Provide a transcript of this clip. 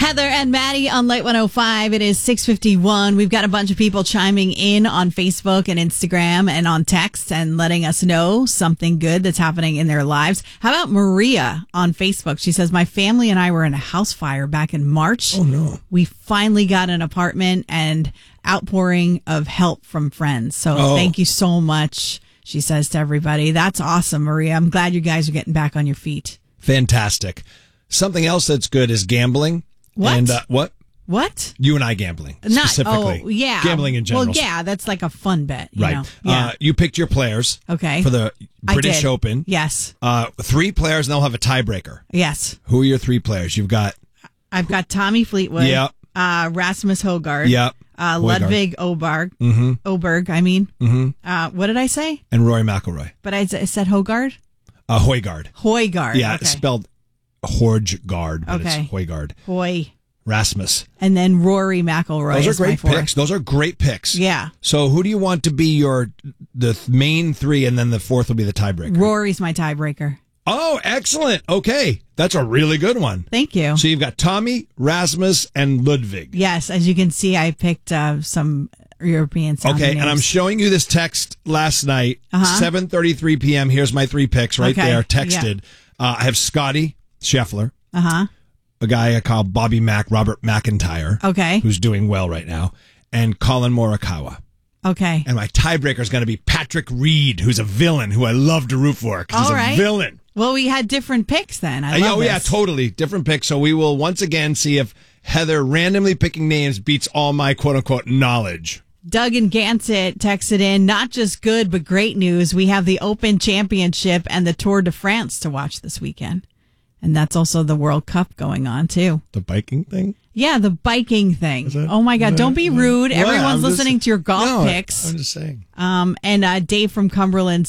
Heather and Maddie on Light 105. It is 6:51. We've got a bunch of people chiming in on Facebook and Instagram and on text and letting us know something good that's happening in their lives. How about Maria on Facebook? She says, my family and I were in a house fire back in March. Oh, no. We finally got an apartment and outpouring of help from friends. So thank you so much, she says to everybody. That's awesome, Maria. I'm glad you guys are getting back on your feet. Fantastic. Something else that's good is gambling. What? And, what? What? You and I gambling, specifically. Oh, yeah. Gambling in general. Well, yeah, that's like a fun bet. You Right. know? Yeah. You picked your players. Okay. For the British Open. Yes. 3 players, and they'll have a tiebreaker. Yes. Who are your 3 players? I've got Tommy Fleetwood. Yep. Rasmus Højgaard. Yep. Ludwig Oberg. Mm-hmm. Oberg, I mean. Mm-hmm. What did I say? And Rory McIlroy. But I said Højgaard? Højgaard. Højgaard. Yeah, okay. it's spelled Horjgaard, but it's Højgaard. Hoy. Rasmus. And then Rory McIlroy. Those are great picks. Those are great picks. Yeah. So who do you want to be the main 3, and then the 4th will be the tiebreaker? Rory's my tiebreaker. Oh, excellent. Okay. That's a really good one. Thank you. So you've got Tommy, Rasmus, and Ludwig. Yes, as you can see, I picked some European sounding names. And I'm showing you this text last night, 7:33 p.m. Here's my 3 picks right there, texted. Yeah. I have Scotty Scheffler. A guy I call Bobby Robert McIntyre. Okay. Who's doing well right now. And Colin Morikawa. Okay. And my tiebreaker is going to be Patrick Reed, who's a villain who I love to root for because he's a villain. Well, we had different picks then. I love this. Yeah, totally. Different picks. So we will once again see if Heather randomly picking names beats all my quote-unquote knowledge. Doug and Gansett texted in, not just good, but great news. We have the Open Championship and the Tour de France to watch this weekend. And that's also the World Cup going on, too. The biking thing? Yeah, the biking thing. Oh, my God. Don't be rude. Everyone's listening to your golf picks. I'm just saying. And Dave from Cumberland